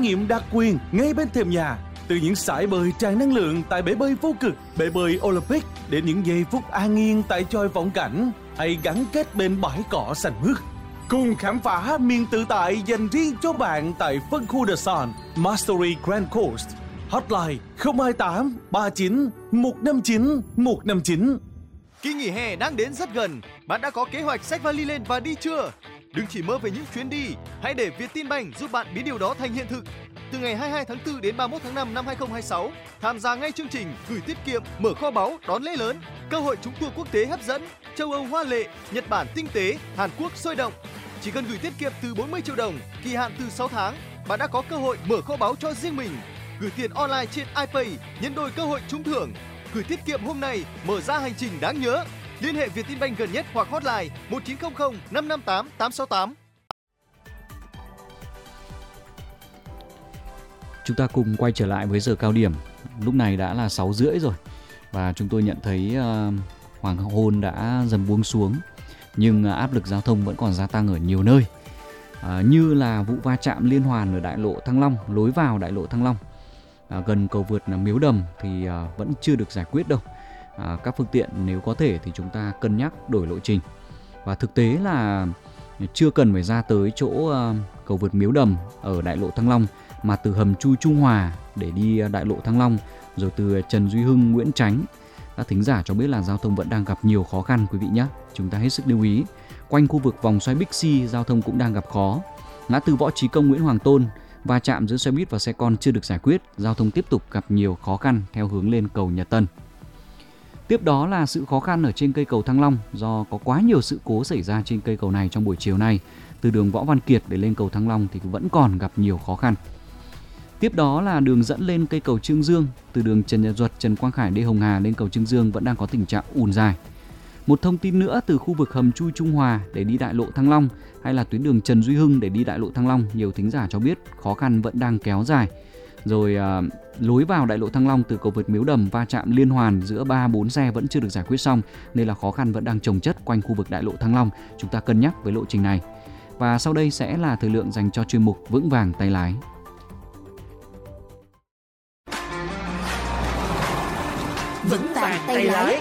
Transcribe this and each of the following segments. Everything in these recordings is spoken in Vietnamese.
nghiệm đặc quyền ngay bên thềm nhà. Từ những sải bơi tràn năng lượng tại bể bơi vô cực, bể bơi Olympic đến những giây phút an yên tại chòi vọng cảnh hay gắn kết bên bãi cỏ xanh mướt. Cùng khám phá miền tự tại dành riêng cho bạn tại phân khu The Sun, Mastery Grand Coast. Hotline 028 39 159 159. Kỳ nghỉ hè đang đến rất gần. Bạn đã có kế hoạch xách vali lên và đi chưa? Đừng chỉ mơ về những chuyến đi, hãy để Vietinbank giúp bạn biến điều đó thành hiện thực. Từ ngày 22 tháng 4 đến 31 tháng 5 năm 2026, tham gia ngay chương trình gửi tiết kiệm, mở kho báu, đón lễ lớn, cơ hội trúng tour quốc tế hấp dẫn, châu Âu hoa lệ, Nhật Bản tinh tế, Hàn Quốc sôi động. Chỉ cần gửi tiết kiệm từ 40 triệu đồng, kỳ hạn từ 6 tháng, bạn đã có cơ hội mở kho báu cho riêng mình. Gửi tiền online trên iPay, nhân đôi cơ hội trúng thưởng. Gửi tiết kiệm hôm nay, mở ra hành trình đáng nhớ. Liên hệ Vietinbank gần nhất hoặc hotline 1900 558 868. Chúng ta cùng quay trở lại với giờ cao điểm. Lúc này đã là 6:30 rồi và chúng tôi nhận thấy hoàng hôn đã dần buông xuống, nhưng áp lực giao thông vẫn còn gia tăng ở nhiều nơi, như là vụ va chạm liên hoàn ở đại lộ Thăng Long, lối vào đại lộ Thăng Long gần cầu vượt Miếu Đầm thì vẫn chưa được giải quyết đâu. Các phương tiện nếu có thể thì chúng ta cân nhắc đổi lộ trình, và thực tế là chưa cần phải ra tới chỗ cầu vượt Miếu Đầm ở đại lộ Thăng Long, mà từ hầm Chui Trung Hòa để đi đại lộ Thăng Long, rồi từ Trần Duy Hưng, Nguyễn Chánh. Các thính giả cho biết là giao thông vẫn đang gặp nhiều khó khăn quý vị nhé. Chúng ta hết sức lưu ý. Quanh khu vực vòng xoay Bixi giao thông cũng đang gặp khó. Ngã tư Võ Chí Công, Nguyễn Hoàng Tôn, va chạm giữa xe buýt và xe con chưa được giải quyết, giao thông tiếp tục gặp nhiều khó khăn theo hướng lên cầu Nhật Tân. Tiếp đó là sự khó khăn ở trên cây cầu Thăng Long do có quá nhiều sự cố xảy ra trên cây cầu này trong buổi chiều nay. Từ đường Võ Văn Kiệt để lên cầu Thăng Long thì vẫn còn gặp nhiều khó khăn. Tiếp đó là đường dẫn lên cây cầu Trương Dương, từ đường Trần Nhật Duật, Trần Quang Khải, Lê Hồng Hà lên cầu Trương Dương vẫn đang có tình trạng ùn dài. Một thông tin nữa, từ khu vực hầm Chui Trung Hòa để đi đại lộ Thăng Long hay là tuyến đường Trần Duy Hưng để đi đại lộ Thăng Long, nhiều thính giả cho biết khó khăn vẫn đang kéo dài. Rồi lối vào đại lộ Thăng Long từ cầu vượt Miếu Đầm va chạm liên hoàn giữa 3-4 xe vẫn chưa được giải quyết xong, nên là khó khăn vẫn đang chồng chất quanh khu vực đại lộ Thăng Long. Chúng ta cân nhắc với lộ trình này. Và sau đây sẽ là thời lượng dành cho chuyên mục Vững vàng tay lái. Vững vàng tay lái.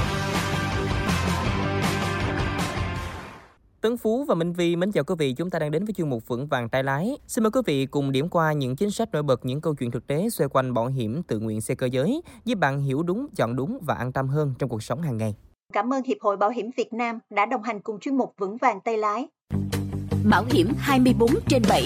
Tấn Phú và Minh Vi mến chào quý vị, chúng ta đang đến với chuyên mục Vững vàng tay lái. Xin mời quý vị cùng điểm qua những chính sách nổi bật, những câu chuyện thực tế xoay quanh bảo hiểm tự nguyện xe cơ giới, giúp bạn hiểu đúng, chọn đúng và an tâm hơn trong cuộc sống hàng ngày. Cảm ơn Hiệp hội Bảo hiểm Việt Nam đã đồng hành cùng chuyên mục Vững vàng tay lái. Bảo hiểm 24/7.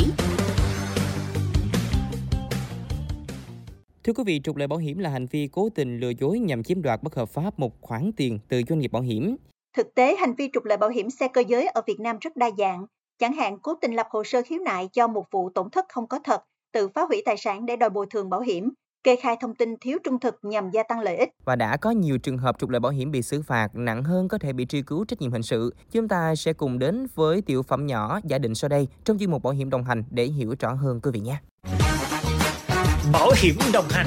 Thưa quý vị, trục lợi bảo hiểm là hành vi cố tình lừa dối nhằm chiếm đoạt bất hợp pháp một khoản tiền từ doanh nghiệp bảo hiểm. Thực tế, hành vi trục lợi bảo hiểm xe cơ giới ở Việt Nam rất đa dạng. Chẳng hạn, cố tình lập hồ sơ khiếu nại cho một vụ tổn thất không có thật, tự phá hủy tài sản để đòi bồi thường bảo hiểm, kê khai thông tin thiếu trung thực nhằm gia tăng lợi ích. Và đã có nhiều trường hợp trục lợi bảo hiểm bị xử phạt, nặng hơn có thể bị truy cứu trách nhiệm hình sự. Chúng ta sẽ cùng đến với tiểu phẩm nhỏ giả định sau đây trong chuyên mục Bảo hiểm đồng hành để hiểu rõ hơn quý vị nhé. Bảo hiểm đồng hành.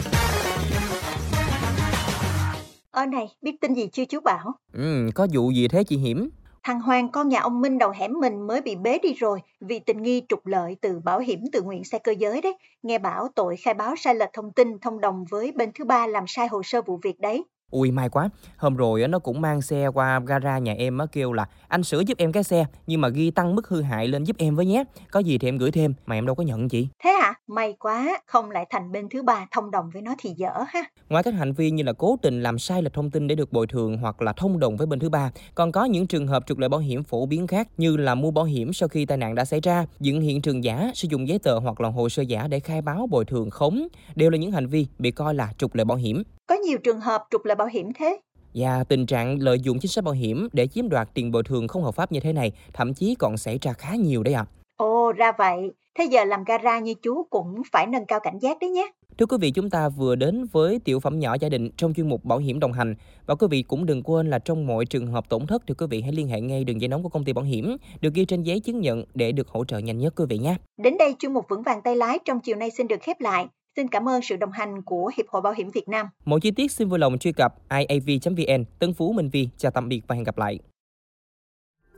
Này, biết tin gì chưa chú Bảo? Có vụ gì thế chị Hiểm? Thằng Hoàng, con nhà ông Minh đầu hẻm mình mới bị bế đi rồi vì tình nghi trục lợi từ bảo hiểm tự nguyện xe cơ giới đấy. Nghe bảo tội khai báo sai lệch thông tin thông đồng với bên thứ ba làm sai hồ sơ vụ việc đấy. Ui may quá, hôm rồi nó cũng mang xe qua gara nhà em kêu là anh sửa giúp em cái xe nhưng mà ghi tăng mức hư hại lên giúp em với nhé. Có gì thì em gửi thêm mà em đâu có nhận chị. Thế hả? May quá, không lại thành bên thứ ba thông đồng với nó thì dở ha. Ngoài các hành vi như là cố tình làm sai lệch thông tin để được bồi thường hoặc là thông đồng với bên thứ ba, còn có những trường hợp trục lợi bảo hiểm phổ biến khác như là mua bảo hiểm sau khi tai nạn đã xảy ra, dựng hiện trường giả, sử dụng giấy tờ hoặc là hồ sơ giả để khai báo bồi thường khống, đều là những hành vi bị coi là trục lợi bảo hiểm. Có nhiều trường hợp trục lợi bảo hiểm thế. Và tình trạng lợi dụng chính sách bảo hiểm để chiếm đoạt tiền bồi thường không hợp pháp như thế này thậm chí còn xảy ra khá nhiều đấy ạ. Ồ, ra vậy. Thế giờ làm gara như chú cũng phải nâng cao cảnh giác đấy nhé. Thưa quý vị, chúng ta vừa đến với tiểu phẩm nhỏ giả định trong chuyên mục Bảo hiểm đồng hành. Và quý vị cũng đừng quên là trong mọi trường hợp tổn thất thì quý vị hãy liên hệ ngay đường dây nóng của công ty bảo hiểm được ghi trên giấy chứng nhận để được hỗ trợ nhanh nhất quý vị nhé. Đến đây chuyên mục Vững vàng tay lái trong chiều nay xin được khép lại. Xin cảm ơn sự đồng hành của Hiệp hội Bảo hiểm Việt Nam. Mọi chi tiết xin vui lòng truy cập iav.vn. Tấn Phú, Minh Vi. Chào tạm biệt và hẹn gặp lại.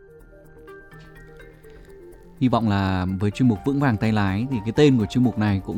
Hy vọng là với chuyên mục Vững vàng tay lái thì cái tên của chuyên mục này cũng